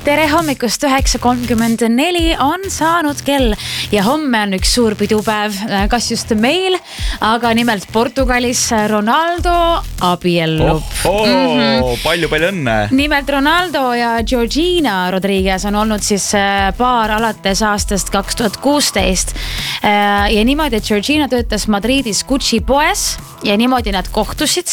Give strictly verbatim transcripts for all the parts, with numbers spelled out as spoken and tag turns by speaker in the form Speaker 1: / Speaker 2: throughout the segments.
Speaker 1: tere hommikust, üheksa kolmkümmend neli on saanud kell ja homme on üks suur pidupäev, kas just meil, aga nimelt Portugalis Ronaldo abiellub.
Speaker 2: Oh, oh, mm-hmm. Palju, palju õnne.
Speaker 1: Nimelt Ronaldo ja Georgina Rodriguez on olnud siis paar alates aastast kaks tuhat kuusteist ja niimoodi, et Georgina töötas Madridis Gucci poes ja niimoodi nad kohtusid,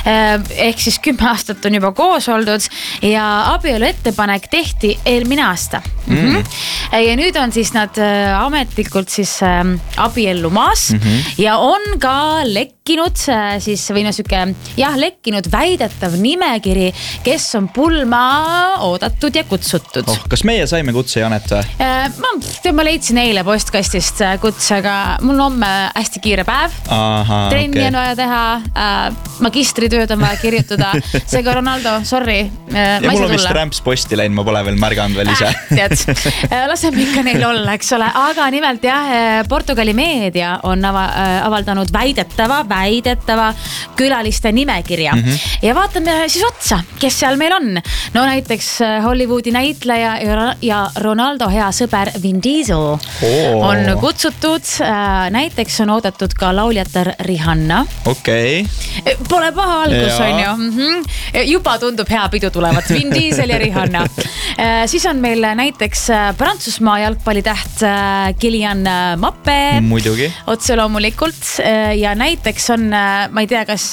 Speaker 1: ehk siis kümme aastat on juba koos oldud ja abielu ettepanek tehti eelmine aasta. Mm-hmm. Ja nüüd on siis nad ametlikult siis abiellumaas mm-hmm. ja on ka lekkinud siis või no süke, jah, lekkinud väidetav nimekiri, kes on pulma oodatud ja kutsutud.
Speaker 2: Oh, kas meie saime kutse, Janet?
Speaker 1: Ma, ma leidsin eile postkastist kutse, aga mul on homme hästi kiire päev. Aha, trenni okay. on vaja teha, magistritööd on vaja kirjutada. Seega Ronaldo, sorry.
Speaker 2: Ja mul on vist rämps posti läinud, ma pole veel märganud veel ise.
Speaker 1: Äh, laseme ikka neil olla, eks ole. Aga nimelt jah, Portugali meedia on avaldanud väidetava, väidetava külaliste nimekirja. Mm-hmm. Ja vaatame siis otsa, kes seal meil on. No näiteks Hollywoodi näitleja ja Ronaldo hea sõber Vin Diesel oh. on kutsutud. Näiteks on oodatud ka lauljatar Rihanna.
Speaker 2: Okei. Okay.
Speaker 1: Pole paha algus, on ju. Mm-hmm. Juba tundub hea pidu tulevat. Vin Diesel ja Rihanna. Siis on meil näiteks Prantsusmaa jalgpallitäht Kylian Mbappé.
Speaker 2: Muidugi.
Speaker 1: Otse loomulikult. Ja näiteks on, ma ei tea, kas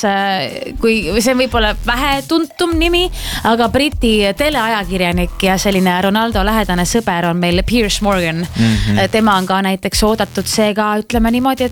Speaker 1: kui see võib olla vähe tuntum nimi, aga Briti teleajakirjanik ja selline Ronaldo lähedane sõber on meil Piers Morgan. Mm-hmm. Tema on ka näiteks oodatud seega, ütleme niimoodi,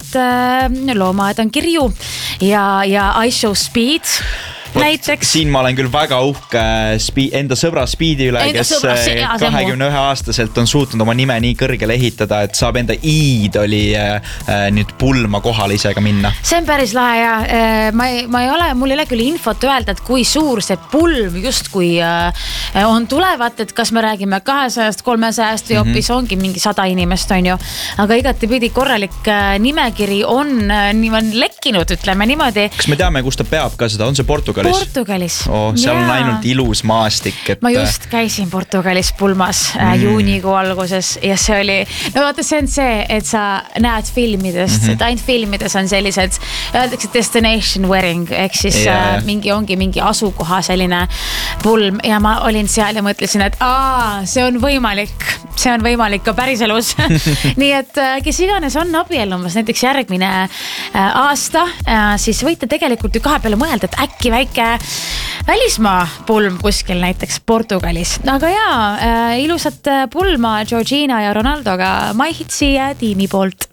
Speaker 1: et loomaed on kirju ja, ja I Show Speed. Näiteks.
Speaker 2: Siin ma olen küll väga uhke spi- enda sõbra Speedi üle, enda kes kahekümne ühe aastaselt on suutnud oma nime nii kõrgele ehitada, et saab enda iidoli äh, nüüd pulma kohale isega minna.
Speaker 1: See on päris lahe ja äh, ma, ei, ma ei ole, mul ei ole küll infot öelda, et kui suur see pulm just kui äh, on tulevat, et kas me räägime kahesajast, kolmesajast või hoopis mm-hmm. ongi mingi sada inimest, on ju. Aga igati pidi korralik äh, nimekiri on, äh, nii on lekkinud, ütleme niimoodi.
Speaker 2: Kas me teame, kus ta peab ka seda? On see Portugal?
Speaker 1: Portugalis.
Speaker 2: Oh, seal yeah. on ainult ilus maastik. Et...
Speaker 1: Ma just käisin Portugalis pulmas mm. juunikuu alguses ja see oli, no vaata, see on see, et sa näed filmidest, mm-hmm. et ainult filmides on sellised, öeldakse destination wedding, ehk siis yeah. mingi ongi mingi asukoha selline pulm ja ma olin seal ja mõtlesin, et aa, see on võimalik, see on võimalik ka päriselus. Nii et kes iganes on abiellumas näiteks järgmine aasta, siis võite tegelikult ju kahe peale mõelda, et äkki väike välismaa pulm kuskil näiteks Portugalis. Aga jaa, äh, ilusat pulma Georgina ja Ronaldoga My Hitsi ja tiimi poolt.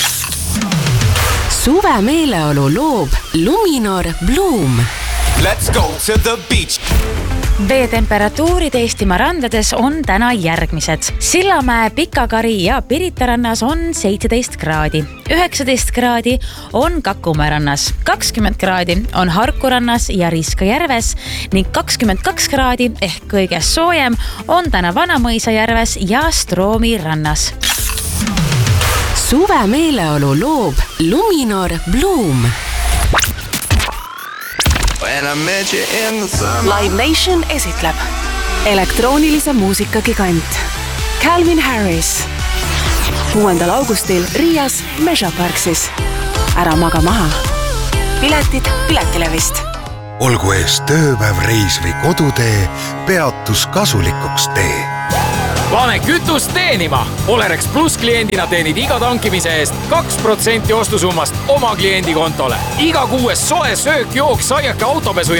Speaker 3: Suve meeleolu loob Luminor Bloom.
Speaker 4: Let's go to the beach.
Speaker 1: Veetemperatuurid Eestimaa randades on täna järgmised. Sillamäe, Pikakari ja Pirita rannas on seitseteist kraadi. üheksateist kraadi on Kakumäe rannas. kakskümmend kraadi on Harku rannas ja Riska järves ning kakskümmend kaks kraadi ehk kõige soojem on täna Vanamõisa järves ja Stroomi rannas.
Speaker 3: Suve meeleolu loob Luminor Bloom. Live Nation esitleb elektroonilise muusika gigant Calvin Harris kuuendal augustil Riias Measure Parksis. Ära maga maha. Piletid Piletilevist.
Speaker 5: Olgu ees tööpäev, reis või kodutee, peatus kasulikuks tee.
Speaker 6: Pane kütust teenima! Olerex Plus kliendina teenid iga tankimise eest kaks protsenti ostusummast oma kliendi kontole. Iga kuues soe söök, jook, saiake, autopesu